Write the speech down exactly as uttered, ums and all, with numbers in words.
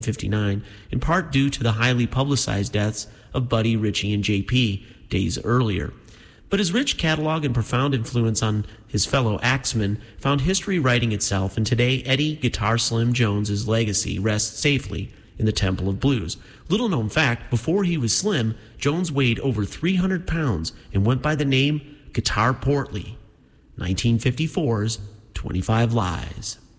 fifty-nine, in part due to the highly publicized deaths of Buddy, Richie, and J P days earlier. But his rich catalog and profound influence on his fellow axemen found history writing itself, and today Eddie Guitar Slim Jones's legacy rests safely in the Temple of Blues. Little known fact, before he was slim, Jones weighed over three hundred pounds and went by the name Guitar Portly. nineteen fifty-four's twenty-five Lies.